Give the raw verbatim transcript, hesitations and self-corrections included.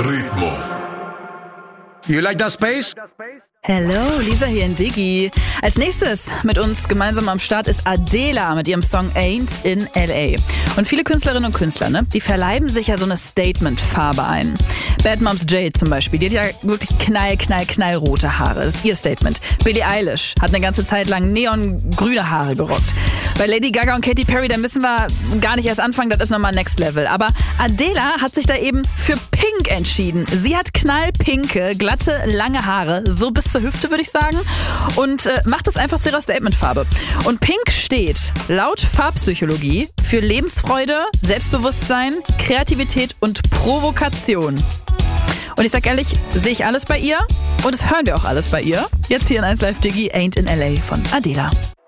Ritmo. You like that space? Hello, Lisa hier in Diggi. Als nächstes mit uns gemeinsam am Start ist Adela mit ihrem Song Ain't in L A. Und viele Künstlerinnen und Künstler, ne, die verleiben sich ja so eine Statement-Farbe ein. Bad Moms Jade zum Beispiel, die hat ja wirklich knall, knall, knallrote Haare. Das ist ihr Statement. Billie Eilish hat eine ganze Zeit lang neongrüne Haare gerockt. Bei Lady Gaga und Katy Perry, da müssen wir gar nicht erst anfangen, das ist nochmal Next Level. Aber Adela hat sich da eben für Pink entschieden. Sie hat knallpinke, glatte, lange Haare, so bis zur Hüfte, würde ich sagen, und äh, macht das einfach zu ihrer Statementfarbe. Und Pink steht laut Farbpsychologie für Lebensfreude, Selbstbewusstsein, Kreativität und Provokation. Und ich sag ehrlich, sehe ich alles bei ihr und das hören wir auch alles bei ihr. Jetzt hier in eins Live Diggi, Ain't in L A von Adela.